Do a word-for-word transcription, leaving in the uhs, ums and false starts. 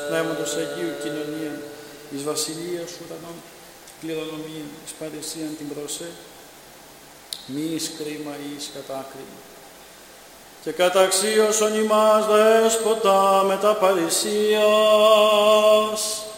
Πνεύματος Αγίου κοινωνία, εις βασιλείας ουρανών, κληρονομία, εις παρησίαν την προσέ, μη εις κρίμα ή εις κατάκριμα. Και καταξίωσον ημάς δέσποτα με τα παρησίας,